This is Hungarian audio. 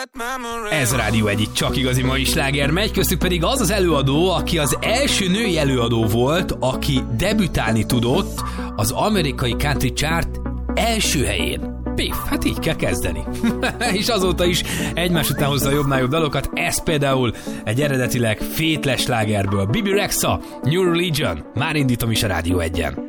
Ez Rádió egyik csak igazi mai sláger megy, köztük pedig az az előadó, aki az első női előadó volt, aki debütálni tudott az amerikai country chart első helyén. Piff, hát így kell kezdeni. És azóta is egymás után hozza a jobbnál jobb dalokat, ez például egy eredetileg fétles slágerből. Bibi Rexha, New Religion, már indítom is a Rádió 1-en.